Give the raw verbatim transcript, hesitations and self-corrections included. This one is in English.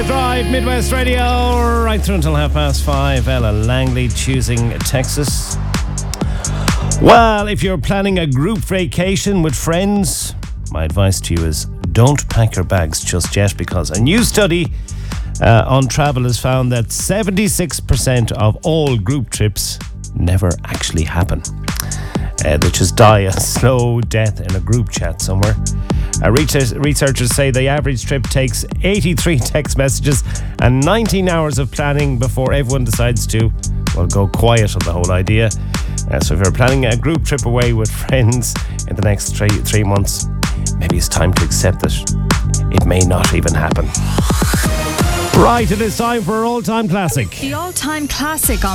Drive, Midwest Radio, right through until half past five. Ella Langley choosing Texas. Well, if you're planning a group vacation with friends, my advice to you is don't pack your bags just yet, because a new study uh, on travel has found that seventy-six percent of all group trips never actually happen. Uh, they just die a slow death in a group chat somewhere. Uh, researchers say the average trip takes eighty-three text messages and nineteen hours of planning before everyone decides to, well, go quiet on the whole idea. Uh, so if you're planning a group trip away with friends in the next three, three months, maybe it's time to accept that it may not even happen. Right, it is time for our all-time classic. The all-time classic on